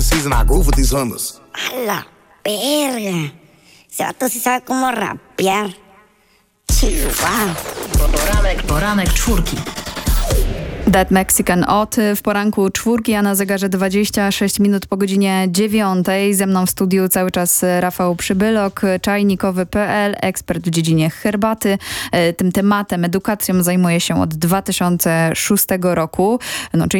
season, I groove with these hunters. A la verga. Ese vato sí sabe cómo rapear. Chihuahua. Poranek czwórki. That Mexican Odd w poranku czwórki, a na zegarze 26 minut po godzinie 9. Ze mną w studiu cały czas Rafał Przybylok, czajnikowy.pl, ekspert w dziedzinie herbaty. Tym tematem, edukacją zajmuje się od 2006 roku. No, czyli